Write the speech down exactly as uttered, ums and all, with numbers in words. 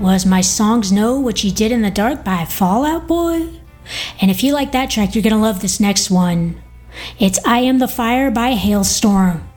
was My Songs Know What You Did in the Dark by Fall Out Boy. And if you like that track, you're going to love this next one. It's I Am the Fire by Hailstorm.